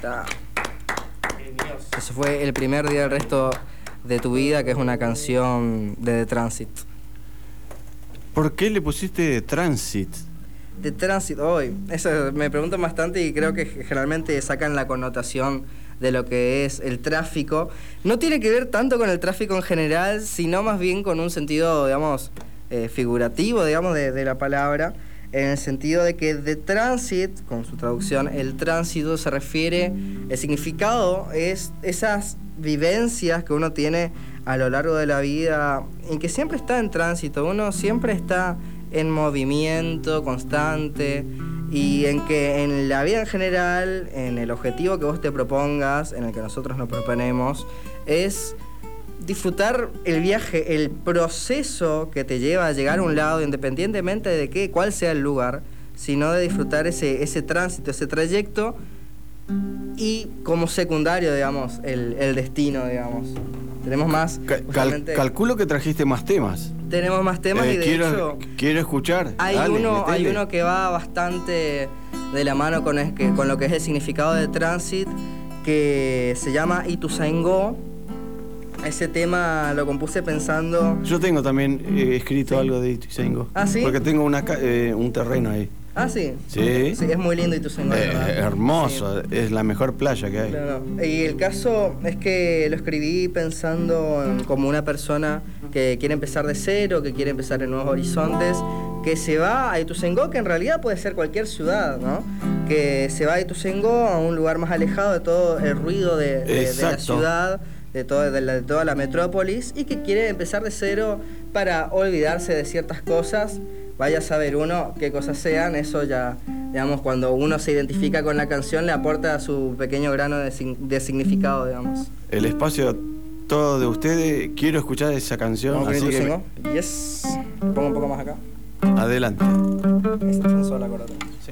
Ta. Eso fue El primer día del resto de tu vida, que es una canción de The Transit. ¿Por qué le pusiste Transit? The Transit, hoy. Eso me preguntan bastante y creo que generalmente sacan la connotación de lo que es el tráfico. No tiene que ver tanto con el tráfico en general, sino más bien con un sentido, digamos, figurativo, digamos, de la palabra, en el sentido de que The Transit, con su traducción, el tránsito se refiere, el significado es esas vivencias que uno tiene a lo largo de la vida, en que siempre está en tránsito, uno siempre está en movimiento constante, y en que en la vida en general, en el objetivo que vos te propongas, en el que nosotros nos proponemos, es disfrutar el viaje, el proceso que te lleva a llegar a un lado, independientemente de cuál sea el lugar, sino de disfrutar ese tránsito, ese trayecto, y como secundario, digamos, el destino, digamos. Tenemos más... Calculo que trajiste más temas. Tenemos más temas y de hecho... Quiero escuchar. Hay uno que va bastante de la mano con lo que es el significado de Transit, que se llama Ituzaingó. Ese tema lo compuse pensando... Yo tengo también escrito algo de Ituzaingó. ¿Ah, sí? Porque tengo un terreno ahí. ¿Ah, sí? Sí. Sí, es muy lindo Ituzaingó, ¿verdad? Hermoso, sí. Es la mejor playa que hay. Claro. Y el caso es que lo escribí pensando como una persona que quiere empezar de cero, que quiere empezar en nuevos horizontes, que se va a Ituzaingó, que en realidad puede ser cualquier ciudad, ¿no? Que se va a Ituzaingó, a un lugar más alejado de todo el ruido de la ciudad, de toda la metrópolis, y que quiere empezar de cero para olvidarse de ciertas cosas. Vaya a saber uno qué cosas sean, eso ya, digamos, cuando uno se identifica con la canción le aporta su pequeño grano de significado, digamos. El espacio todo de ustedes, quiero escuchar esa canción. Así que yes. Pongo un poco más acá. Adelante. Esta es sola, acordate. Sí.